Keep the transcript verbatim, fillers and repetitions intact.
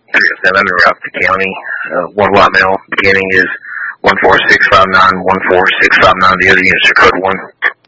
three oh seven, Rapid County. Uh, one white male. Beginning is one four six five nine, one four six five nine. The other units are code one